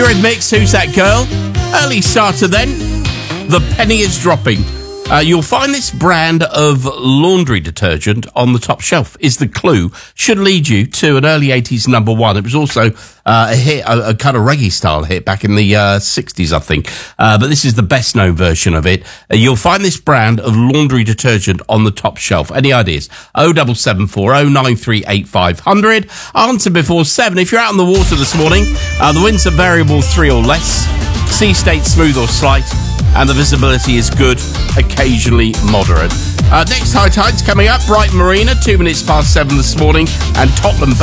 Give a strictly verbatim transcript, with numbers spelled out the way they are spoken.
Eurythmics, Who's That Girl? Early starter then. The penny is dropping. Uh, you'll find this brand of laundry detergent on the top shelf is the clue. Should lead you to an early eighties number one. It was also uh, a hit, a, a kind of reggae-style hit back in the uh, sixties, I think. Uh, but this is the best-known version of it. Uh, you'll find this brand of laundry detergent on the top shelf. Any ideas? oh seven seven four oh nine three eight five hundred. Answer before seven. If you're out on the water this morning, uh, the winds are variable three or less. Sea state smooth or slight. And the visibility is good, occasionally moderate. Uh, next high tide's coming up. Brighton Marina, two minutes past seven this morning, and Tottenham